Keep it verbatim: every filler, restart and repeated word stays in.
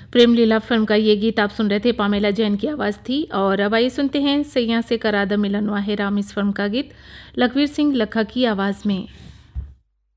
प्रेम लीला film का ये गीत आप सुन रहे थे, पामेला जैन की आवाज़ थी। और अब आइए सुनते हैं सैया से करादा मिलन वाहे राम इस फिल्म का गीत लखवीर सिंह लखा की आवाज़ में।